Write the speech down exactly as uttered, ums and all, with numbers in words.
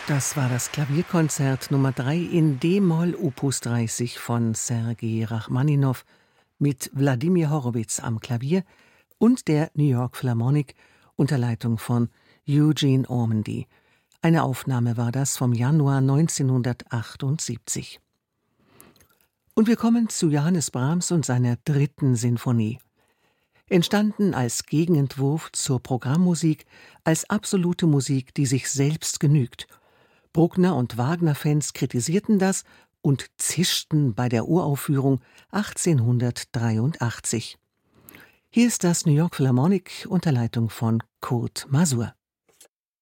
Das war das Klavierkonzert Nummer drei in D-Moll Opus dreißig von Sergei Rachmaninow mit Wladimir Horowitz am Klavier und der New York Philharmonic unter Leitung von Eugene Ormandy. Eine Aufnahme war das vom Januar neunzehnhundertachtundsiebzig. Und wir kommen zu Johannes Brahms und seiner dritten Sinfonie. Entstanden als Gegenentwurf zur Programmmusik, als absolute Musik, die sich selbst genügt. Bruckner- und Wagner-Fans kritisierten das und zischten bei der Uraufführung achtzehnhundertdreiundachtzig. Hier ist das New York Philharmonic unter Leitung von Kurt Masur.